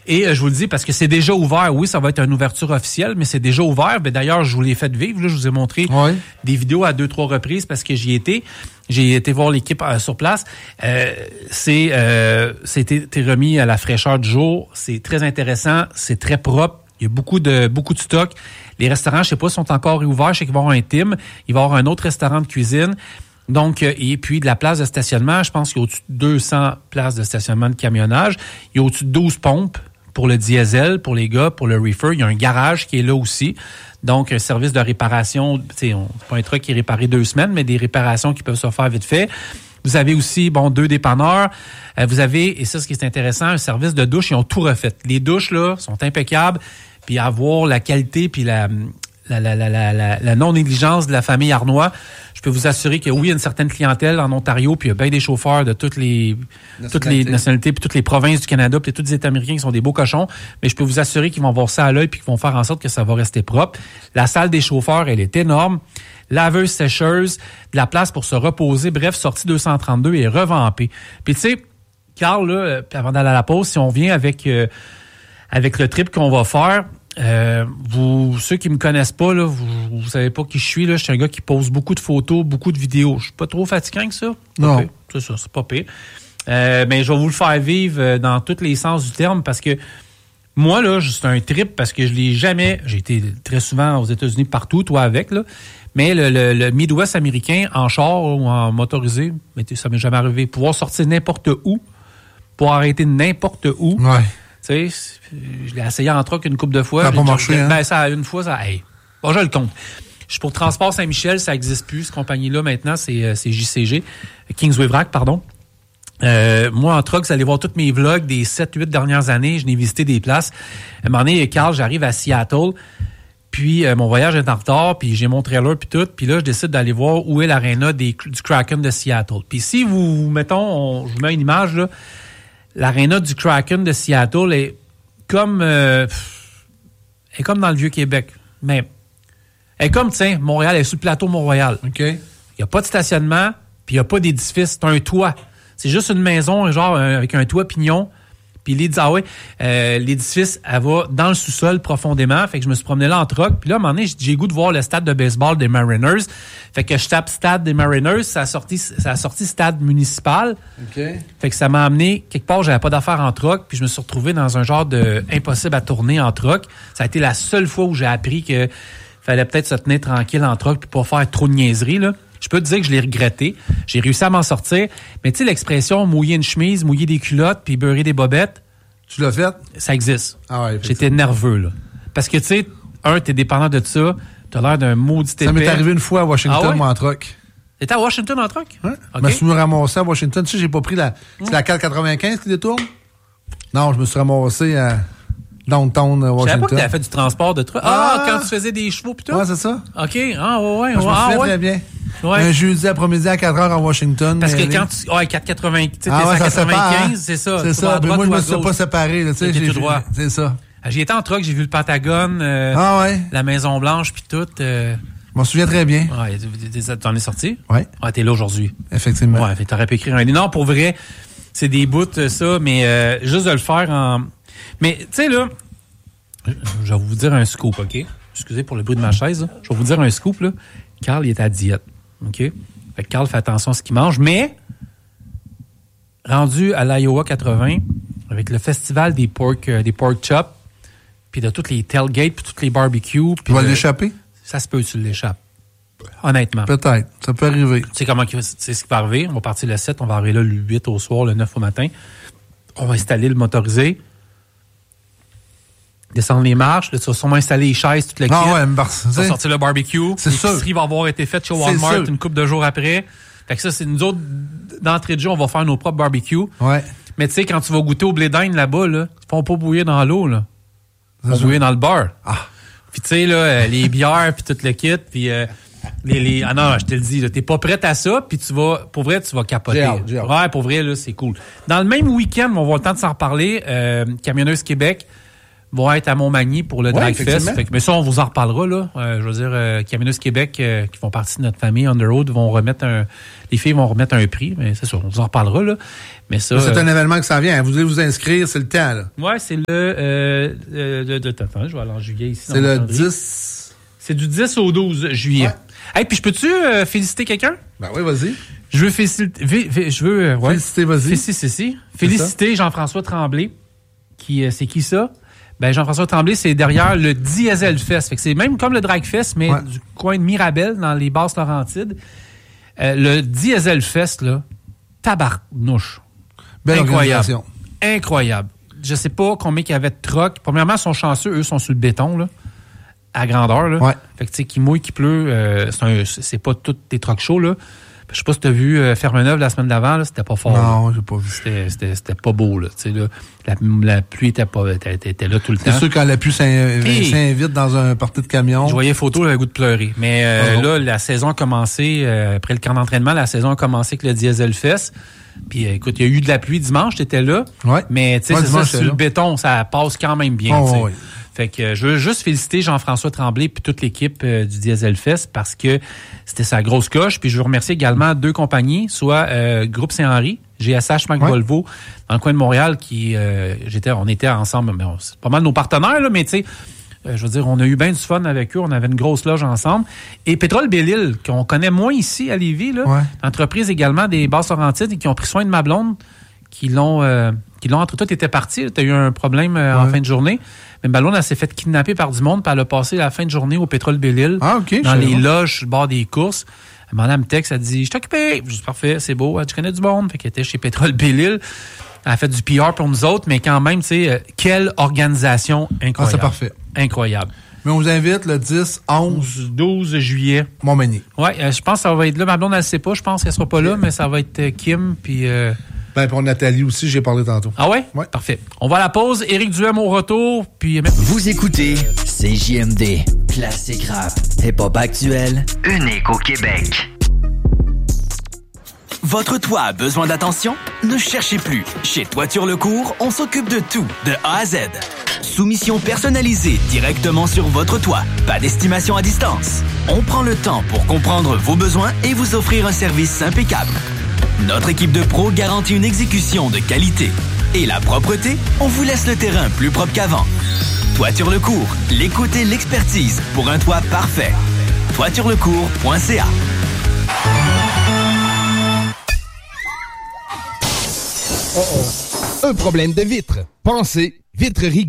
Et je vous le dis parce que c'est déjà ouvert. Oui, ça va être une ouverture officielle, mais c'est déjà ouvert. Ben, d'ailleurs, je vous l'ai fait vivre. Là, je vous ai montré des vidéos à 2-3 reprises parce que j'y étais. J'ai été voir l'équipe sur place. C'était remis à la fraîcheur du jour. C'est très intéressant. C'est très propre. Il y a beaucoup de stock. Les restaurants, je sais pas, sont encore ouverts. Je sais qu'il va y avoir un Tim. Il va y avoir un autre restaurant de cuisine. Donc, et puis de la place de stationnement, je pense qu'il y a au-dessus de 200 places de stationnement de camionnage. Il y a au-dessus de 12 pompes pour le diesel, pour les gars, pour le reefer. Il y a un garage qui est là aussi. Donc, un service de réparation. C'est pas un truck qui est réparé 2 semaines, mais des réparations qui peuvent se faire vite fait. Vous avez aussi, 2 dépanneurs. Vous avez, et ça, ce qui est intéressant, un service de douche. Ils ont tout refait. Les douches, là, sont impeccables. Puis avoir la qualité puis la non-négligence de la famille Arnois. Je peux vous assurer que oui, il y a une certaine clientèle en Ontario, puis il y a bien des chauffeurs de toutes les nationalités, puis toutes les provinces du Canada, puis tous les États-Américains qui sont des beaux cochons. Mais je peux vous assurer qu'ils vont voir ça à l'œil, puis qu'ils vont faire en sorte que ça va rester propre. La salle des chauffeurs, elle est énorme. Laveuse, sécheuse, de la place pour se reposer. Bref, sortie 232 et revampée. Puis tu sais, Carl, là, avant d'aller à la pause, si on vient avec le trip qu'on va faire, ceux qui me connaissent pas, là, vous savez pas qui je suis, là. Je suis un gars qui pose beaucoup de photos, beaucoup de vidéos. Je suis pas trop fatigant que ça? Non. C'est ça, c'est pas pire. Mais je vais vous le faire vivre dans tous les sens du terme parce que moi, là, c'est un trip parce que je l'ai jamais... J'ai été très souvent aux États-Unis partout, toi avec, là. Mais le Midwest américain, en char ou en motorisé, ça m'est jamais arrivé. Pouvoir sortir n'importe où, pour arrêter n'importe où. Ouais. Tu sais, je l'ai essayé en truck une couple de fois. Ça n'a pas marché, hein? Ben, une fois, hey. Bon, je le compte. Je suis pour Transport Saint-Michel, ça n'existe plus, cette compagnie-là, maintenant, c'est JCG. Kingsway Vrac, pardon. Moi, en truck, vous allez voir tous mes vlogs des 7-8 dernières années. Je n'ai visité des places. À un moment donné, Carl, j'arrive à Seattle. Puis, mon voyage est en retard. Puis, j'ai mon trailer puis tout. Puis là, je décide d'aller voir où est l'aréna du Kraken de Seattle. Puis, si vous, mettons, je vous mets une image, là. L'aréna du Kraken de Seattle est comme dans le Vieux-Québec. Mais elle est comme, Montréal, elle est sur le plateau Mont-Royal. OK. Il n'y a pas de stationnement, puis il n'y a pas d'édifice. C'est un toit. C'est juste une maison, genre, avec un toit pignon. Puis l'édifice, elle va dans le sous-sol profondément. Fait que je me suis promené là en truck. Puis là, à un moment donné, j'ai le goût de voir le stade de baseball des Mariners. Fait que je tape stade des Mariners. Ça a sorti stade municipal. OK. Fait que ça m'a amené quelque part, j'avais pas d'affaires en truck. Puis je me suis retrouvé dans un genre de impossible à tourner en truck. Ça a été la seule fois où j'ai appris que fallait peut-être se tenir tranquille en truck puis pas faire trop de niaiseries, là. Je peux te dire que je l'ai regretté. J'ai réussi à m'en sortir. Mais tu sais, l'expression mouiller une chemise, mouiller des culottes, puis beurrer des bobettes. Tu l'as fait? Ça existe. Ah ouais. J'étais nerveux, là. Parce que, tu sais, t'es dépendant de ça. T'as l'air d'un maudit épais. Ça m'est arrivé une fois à Washington, moi, en truck. T'étais à Washington en truck? Oui. Okay. Je me suis ramassé à Washington. Tu sais, j'ai pas pris c'est la 495 qui détourne? Non, je me suis ramassé à downtown Washington. Je savais pas que t'avais fait du transport de truck. Quand tu faisais des chevaux pis tout? Ouais, c'est ça. OK. Ouais. Je me souviens très bien. Ouais. Un jeudi après-midi à 4h à Washington. Parce que quand tu... 4,80... Tu sais, t'es à 95, c'est ça. C'est ça. Mais moi, je me suis pas séparé. Tu sais, j'ai tout droit. C'est ça. J'y étais en truck, j'ai vu le Pentagone, la Maison-Blanche, puis tout. Je m'en souviens très bien. Ouais, t'en es sorti? Oui. Ouais, t'es là aujourd'hui. Effectivement. Ouais, t'aurais pu écrire un... Non, pour vrai, c'est des bouts, ça, mais juste de le faire en... Mais, tu sais, là, je vais vous dire un scoop, OK? Excusez pour le bruit de ma chaise, là. Je vais vous dire un scoop, là. Carl, il est à diète, OK? Fait que Carl fait attention à ce qu'il mange, mais rendu à l'Iowa 80, avec le festival des pork chops, puis de toutes les tailgates, puis toutes les barbecues... Tu vas l'échapper? Ça se peut, tu l'échappes. Honnêtement. Peut-être. Ça peut arriver. Tu sais c'est ce qui va arriver. On va partir le 7, on va arriver là le 8 au soir, le 9 au matin. On va installer le motorisé. Descendre les marches. Là, tu vas sûrement installer les chaises, toute le kit. Ah ouais, tu vas sortir le barbecue. C'est sûr. L'épicerie va avoir été faite chez Walmart une couple de jours après. Fait que ça, c'est nous autres, d'entrée de jeu, on va faire nos propres barbecues. Ouais. Mais tu sais, quand tu vas goûter au blé d'Inde là-bas, là, ils font pas bouillir dans l'eau, là. Ils vont bouillir dans le beurre. Ah. Puis tu sais, là, les bières, puis tout le kit, puis ah non, je te le dis, là, t'es pas prête à ça, puis pour vrai, tu vas capoter. J'ai hâte. Ouais, pour vrai, là, c'est cool. Dans le même week-end, on va avoir le temps de s'en reparler, Camionneuse Québec vont être à Montmagny pour le Drag Fest. Mais ça, on vous en reparlera, là. Je veux dire, Caminos Québec, qui font partie de notre famille Underroad, les filles vont remettre un prix, mais c'est ça, on vous en reparlera, là. Mais ça. C'est un événement que ça vient. Vous devez vous inscrire, c'est le temps, là. Ouais, c'est attends, je vais aller en juillet ici. C'est le 10. C'est du 10 au 12 juillet. Ouais. Hey, puis je peux-tu féliciter quelqu'un? Ben oui, vas-y. Je veux féliciter, féliciter, vas-y. Féliciter Jean-François Tremblay. C'est qui ça? Ben, Jean-François Tremblay, c'est derrière le Diesel Fest. Fait que c'est même comme le Drag Fest, mais du coin de Mirabel, dans les Basses-Laurentides. Le Diesel Fest, là, tabarnouche. Belle organisation. Incroyable. Je sais pas combien il y avait de trocs. Premièrement, ils sont chanceux, eux sont sur le béton, là, à grandeur, là. Ouais. Fait que, tu sais, qu'il mouille, qu'il pleut, c'est pas tous des trocs chauds, là. Je sais pas si tu as vu Fermeneuve la semaine d'avant, là, c'était pas fort. Non, j'ai pas vu. C'était pas beau, là. Tu sais, là, la pluie était là tout le temps. C'est sûr quand la pluie s'invite dans un party de camion. Je voyais photo, j'avais le goût de pleurer. Mais là, la saison a commencé, après le camp d'entraînement, la saison a commencé avec le Diesel Fest. Puis écoute, il y a eu de la pluie dimanche, t'étais là. Ouais. Mais tu sais, c'est ça, sur le béton, ça passe quand même bien. Ouais. Fait que je veux juste féliciter Jean-François Tremblay et toute l'équipe du Diesel Fest parce que c'était sa grosse coche. Puis je veux remercier également 2 compagnies, soit Groupe Saint-Henri, GSH Mac Volvo, dans le coin de Montréal, on était ensemble. Mais c'est pas mal nos partenaires, là, mais tu sais, je veux dire, on a eu bien du fun avec eux. On avait une grosse loge ensemble. Et Pétrole Belle-Île, qu'on connaît moins ici à Lévis, là, entreprise également des Basses-Laurentides et qui ont pris soin de ma blonde, qui l'ont entre toi, t'étais parti, t'as eu un problème en fin de journée. Mais ma blonde, elle s'est fait kidnapper par du monde, puis elle a passé la fin de journée au Pétrole Belle-Île. Ah, OK. Dans les loges, sur le bord des courses. Elle me texte, elle dit, je suis occupée. Je dis, parfait, c'est beau. Elle dit, je connais du monde. Fait qu'elle était chez Pétrole Belle-Île. Elle a fait du PR pour nous autres, mais quand même, tu sais, quelle organisation incroyable. Ah, c'est parfait. Incroyable. Mais on vous invite le 10, 11, 12 juillet. Montmagny. Ouais, je pense que ça va être là. Ma blonde, elle ne sait pas. Je pense qu'elle sera pas là, mais ça va être Kim, puis... pour Nathalie aussi, j'ai parlé tantôt. Ah ouais? Ouais. Parfait. On va à la pause. Éric Duhem au retour. Puis... Vous écoutez CJMD. Classique rap. Hip-hop actuel. Unique au Québec. Votre toit a besoin d'attention? Ne cherchez plus. Chez Toiture Lecourt, on s'occupe de tout, de A à Z. Soumission personnalisée directement sur votre toit. Pas d'estimation à distance. On prend le temps pour comprendre vos besoins et vous offrir un service impeccable. Notre équipe de pros garantit une exécution de qualité. Et la propreté, on vous laisse le terrain plus propre qu'avant. Toiture Lecourt, l'écoute et l'expertise pour un toit parfait. toiturelecourt.ca. Un problème de vitre. Pensez Vitrerie